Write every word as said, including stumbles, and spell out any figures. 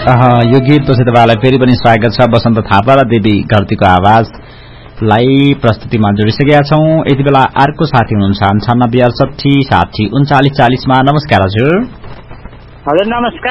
यो गीतपछि तपाईँलाई फेरि पनि स्वागत छ। बसन्त थापा र देवी घरतीको आवाजलाई प्रस्तुतिमा जोडिसकेका छौं। यति बेला अर्को साथी हुनुहुन्छ अन्ठानब्बे अडसठी साठी उन्चालिस चालिसमा। नमस्कार हजुर। हजुर नमस्कार।